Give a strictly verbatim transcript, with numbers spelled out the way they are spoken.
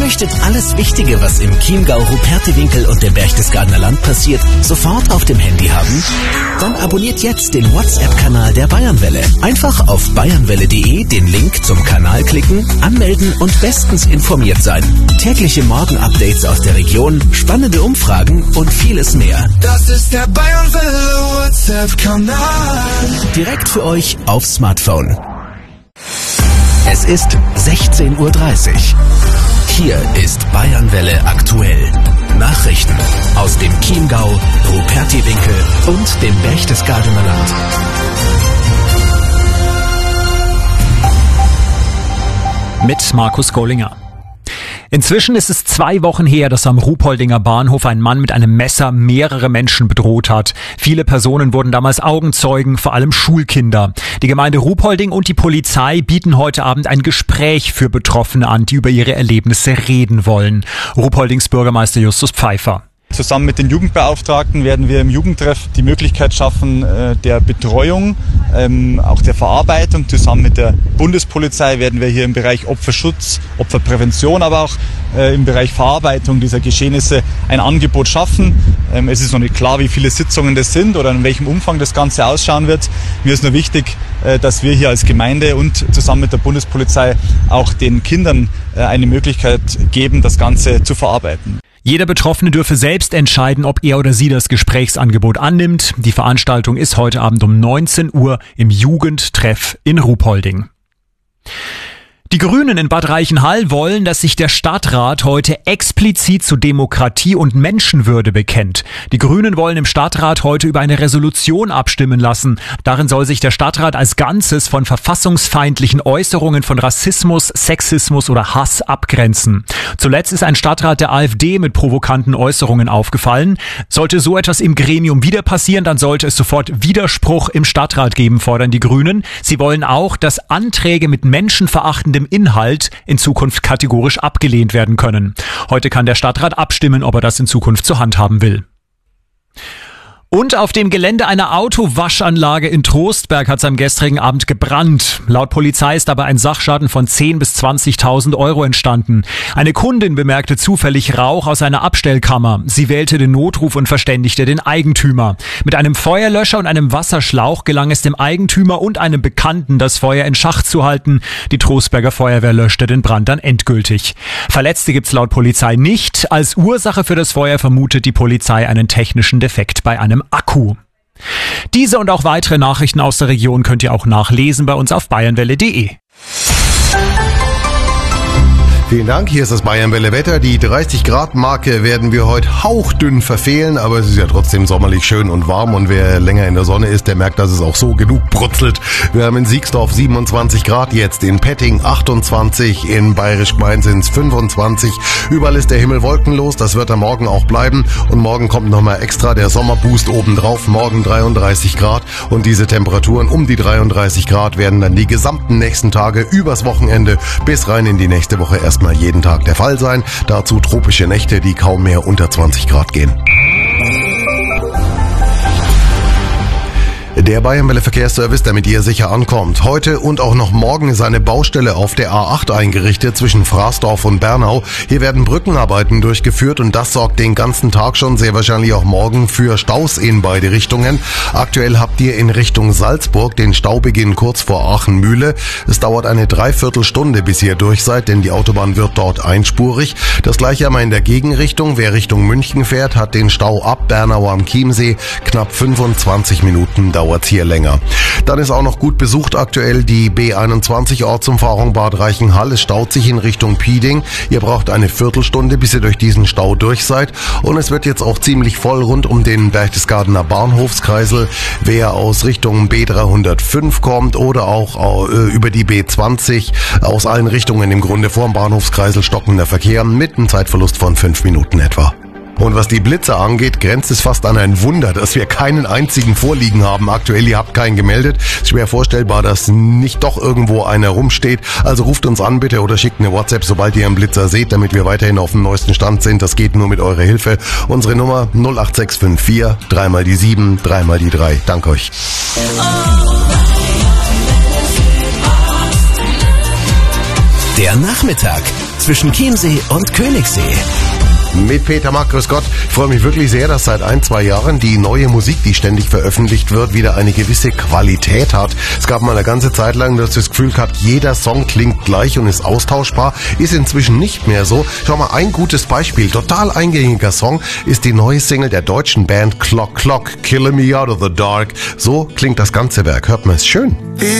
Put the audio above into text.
möchtet alles Wichtige, was im Chiemgau, Rupertiwinkel und dem Berchtesgadener Land passiert, sofort auf dem Handy haben? Dann abonniert jetzt den WhatsApp-Kanal der Bayernwelle. Einfach auf bayernwelle punkt de den Link zum Kanal klicken, anmelden und bestens informiert sein. Tägliche Morgen-Updates aus der Region, spannende Umfragen und vieles mehr. Das ist der Bayernwelle WhatsApp-Kanal. Direkt für euch aufs Smartphone. Es ist sechzehn Uhr dreißig. Hier ist Bayernwelle aktuell. Nachrichten aus dem Chiemgau, Rupertiwinkel und dem Berchtesgadener Land. Mit Markus Gollinger. Inzwischen ist es zwei Wochen her, dass am Ruhpoldinger Bahnhof ein Mann mit einem Messer mehrere Menschen bedroht hat. Viele Personen wurden damals Augenzeugen, vor allem Schulkinder. Die Gemeinde Ruhpolding und die Polizei bieten heute Abend ein Gespräch für Betroffene an, die über ihre Erlebnisse reden wollen. Ruhpoldings Bürgermeister Justus Pfeiffer. Zusammen mit den Jugendbeauftragten werden wir im Jugendtreff die Möglichkeit schaffen, der Betreuung, auch der Verarbeitung. Zusammen mit der Bundespolizei werden wir hier im Bereich Opferschutz, Opferprävention, aber auch im Bereich Verarbeitung dieser Geschehnisse ein Angebot schaffen. Es ist noch nicht klar, wie viele Sitzungen das sind oder in welchem Umfang das Ganze ausschauen wird. Mir ist nur wichtig, dass wir hier als Gemeinde und zusammen mit der Bundespolizei auch den Kindern eine Möglichkeit geben, das Ganze zu verarbeiten. Jeder Betroffene dürfe selbst entscheiden, ob er oder sie das Gesprächsangebot annimmt. Die Veranstaltung ist heute Abend um neunzehn Uhr im Jugendtreff in Ruhpolding. Die Grünen in Bad Reichenhall wollen, dass sich der Stadtrat heute explizit zu Demokratie und Menschenwürde bekennt. Die Grünen wollen im Stadtrat heute über eine Resolution abstimmen lassen. Darin soll sich der Stadtrat als Ganzes von verfassungsfeindlichen Äußerungen von Rassismus, Sexismus oder Hass abgrenzen. Zuletzt ist ein Stadtrat der AfD mit provokanten Äußerungen aufgefallen. Sollte so etwas im Gremium wieder passieren, dann sollte es sofort Widerspruch im Stadtrat geben, fordern die Grünen. Sie wollen auch, dass Anträge mit menschenverachtendem Inhalt in Zukunft kategorisch abgelehnt werden können. Heute kann der Stadtrat abstimmen, ob er das in Zukunft zur Hand haben will. Und auf dem Gelände einer Autowaschanlage in Trostberg hat es am gestrigen Abend gebrannt. Laut Polizei ist dabei ein Sachschaden von zehntausend bis zwanzigtausend Euro entstanden. Eine Kundin bemerkte zufällig Rauch aus einer Abstellkammer. Sie wählte den Notruf und verständigte den Eigentümer. Mit einem Feuerlöscher und einem Wasserschlauch gelang es dem Eigentümer und einem Bekannten, das Feuer in Schach zu halten. Die Trostberger Feuerwehr löschte den Brand dann endgültig. Verletzte gibt's laut Polizei nicht. Als Ursache für das Feuer vermutet die Polizei einen technischen Defekt bei einem Akku. Diese und auch weitere Nachrichten aus der Region könnt ihr auch nachlesen bei uns auf bayernwelle punkt de. Vielen Dank, hier ist das Bayernwelle Wetter. Die dreißig Grad Marke werden wir heute hauchdünn verfehlen, aber es ist ja trotzdem sommerlich schön und warm und wer länger in der Sonne ist, der merkt, dass es auch so genug brutzelt. Wir haben in Siegsdorf siebenundzwanzig Grad jetzt, in Petting achtundzwanzig, in Bayerisch-Gmein sind es fünfundzwanzig. Überall ist der Himmel wolkenlos, das wird am Morgen auch bleiben und morgen kommt nochmal extra der Sommerboost obendrauf, morgen dreiunddreißig Grad und diese Temperaturen um die dreiunddreißig Grad werden dann die gesamten nächsten Tage übers Wochenende bis rein in die nächste Woche erst mal jeden Tag der Fall sein. Dazu tropische Nächte, die kaum mehr unter zwanzig Grad gehen. Der Bayernwelle Verkehrsservice, damit ihr sicher ankommt. Heute und auch noch morgen ist eine Baustelle auf der A acht eingerichtet zwischen Fraßdorf und Bernau. Hier werden Brückenarbeiten durchgeführt und das sorgt den ganzen Tag schon, sehr wahrscheinlich auch morgen, für Staus in beide Richtungen. Aktuell habt ihr in Richtung Salzburg den Staubeginn kurz vor Aachen-Mühle. Es dauert eine Dreiviertelstunde, bis ihr durch seid, denn die Autobahn wird dort einspurig. Das gleiche einmal in der Gegenrichtung. Wer Richtung München fährt, hat den Stau ab Bernau am Chiemsee. Knapp fünfundzwanzig Minuten dauert hier länger. Dann ist auch noch gut besucht aktuell die B einundzwanzig Ortsumfahrung Bad Reichenhall. Es staut sich in Richtung Pieding. Ihr braucht eine Viertelstunde, bis ihr durch diesen Stau durch seid. Und es wird jetzt auch ziemlich voll rund um den Berchtesgadener Bahnhofskreisel. Wer aus Richtung B dreihundertfünf kommt oder auch äh, über die B zwanzig, aus allen Richtungen im Grunde vor dem Bahnhofskreisel stockender Verkehr mit einem Zeitverlust von fünf Minuten etwa. Und was die Blitze angeht, grenzt es fast an ein Wunder, dass wir keinen einzigen vorliegen haben. Aktuell, ihr habt keinen gemeldet. Ist schwer vorstellbar, dass nicht doch irgendwo einer rumsteht. Also ruft uns an bitte oder schickt eine WhatsApp, sobald ihr einen Blitzer seht, damit wir weiterhin auf dem neuesten Stand sind. Das geht nur mit eurer Hilfe. Unsere Nummer null acht sechs fünf vier, dreimal die sieben, dreimal die drei. Danke euch. Der Nachmittag zwischen Chiemsee und Königssee. Mit Peter Mack, grüß Gott. Ich freue mich wirklich sehr, dass seit ein, zwei Jahren die neue Musik, die ständig veröffentlicht wird, wieder eine gewisse Qualität hat. Es gab mal eine ganze Zeit lang, dass das Gefühl gehabt, jeder Song klingt gleich und ist austauschbar. Ist inzwischen nicht mehr so. Schau mal, ein gutes Beispiel, total eingängiger Song, ist die neue Single der deutschen Band Clock Clock, Killing Me Out of the Dark. So klingt das ganze Werk. Hört man es schön?